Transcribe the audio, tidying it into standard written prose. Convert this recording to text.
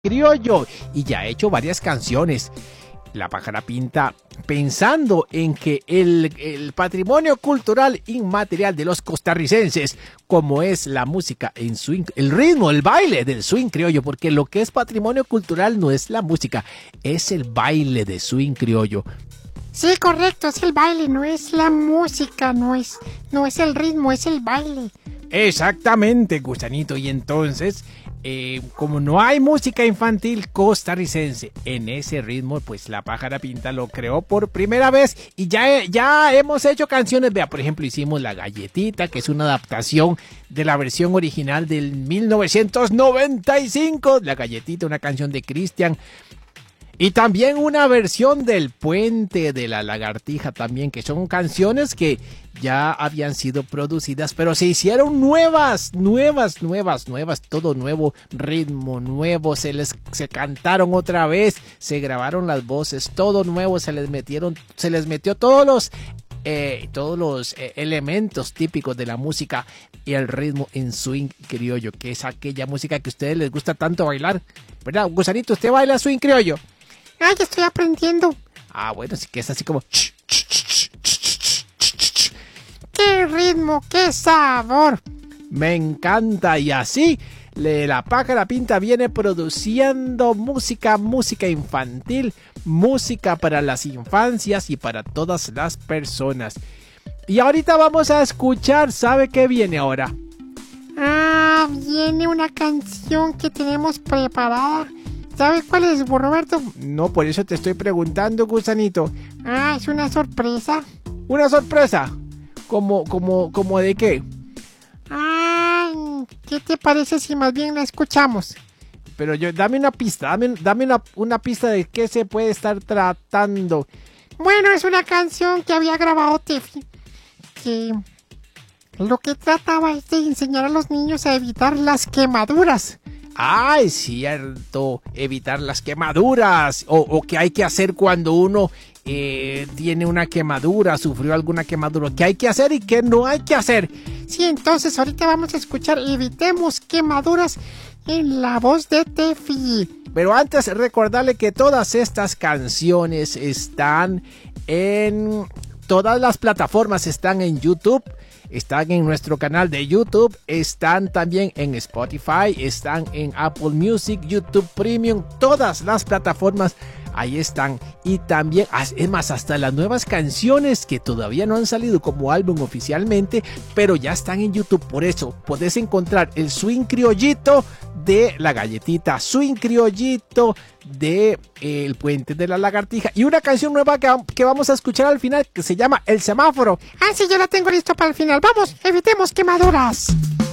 criollo y ya ha hecho varias canciones. La Pájara Pinta, pensando en que el patrimonio cultural inmaterial de los costarricenses, como es la música en swing, el ritmo, el baile del swing criollo, porque lo que es patrimonio cultural no es la música, es el baile de swing criollo. Sí, correcto, es el baile, no es la música, no es el ritmo, es el baile. Exactamente, Gusanito, y entonces, como no hay música infantil costarricense en ese ritmo, pues la Pájara Pinta lo creó por primera vez y ya hemos hecho canciones. Vea, por ejemplo, hicimos La Galletita, que es una adaptación de la versión original del 1995, La Galletita, una canción de Cristian. Y también una versión del Puente de la Lagartija también, que son canciones que ya habían sido producidas, pero se hicieron nuevas, todo nuevo, ritmo nuevo, se cantaron otra vez, se grabaron las voces, todo nuevo, se les metió todos los elementos típicos de la música y el ritmo en swing criollo, que es aquella música que a ustedes les gusta tanto bailar, ¿verdad? Gusanito, ¿usted baila swing criollo? Ay, estoy aprendiendo. Ah, bueno, sí que es así como... ¡Qué ritmo, qué sabor! Me encanta, y así la Pájara Pinta viene produciendo música infantil, música para las infancias y para todas las personas. Y ahorita vamos a escuchar, ¿sabe qué viene ahora? Ah, viene una canción que tenemos preparada. ¿Sabes cuál es, Roberto? No, por eso te estoy preguntando, Gusanito. Ah, es una sorpresa. ¿Una sorpresa? ¿Cómo de qué? Ah, ¿qué te parece si más bien la escuchamos? Pero dame una pista, dame una pista de qué se puede estar tratando. Bueno, es una canción que había grabado Tefi, que lo que trataba es de enseñar a los niños a evitar las quemaduras. Ah, es cierto, evitar las quemaduras, o qué hay que hacer cuando uno tiene una quemadura, sufrió alguna quemadura, qué hay que hacer y qué no hay que hacer. Sí, entonces ahorita vamos a escuchar Evitemos Quemaduras en la voz de Tefi. Pero antes recordarle que todas estas canciones están en todas las plataformas, están en YouTube. Están en nuestro canal de YouTube, están también en Spotify, están en Apple Music, YouTube Premium, todas las plataformas, ahí están. Y también, es más, hasta las nuevas canciones que todavía no han salido como álbum oficialmente, pero ya están en YouTube. Por eso podés encontrar el swing criollito de La Galletita, swing criollito de El Puente de la Lagartija y una canción nueva que vamos a escuchar al final que se llama El Semáforo. Ah, sí, yo la tengo listo para el final. Vamos, evitemos quemaduras.